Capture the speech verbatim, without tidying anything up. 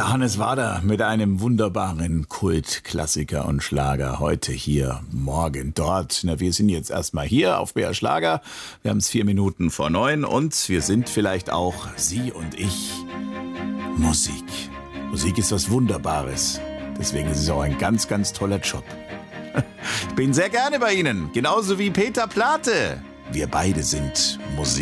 Hannes Wader mit einem wunderbaren Kultklassiker und Schlager. Heute hier, morgen dort. Na, wir sind jetzt erstmal hier auf B R Schlager. Wir haben es vier Minuten vor neun und wir sind vielleicht auch, Sie und ich, Musik. Musik ist was Wunderbares. Deswegen ist es auch ein ganz, ganz toller Job. Ich bin sehr gerne bei Ihnen, genauso wie Peter Plate. Wir beide sind Musik.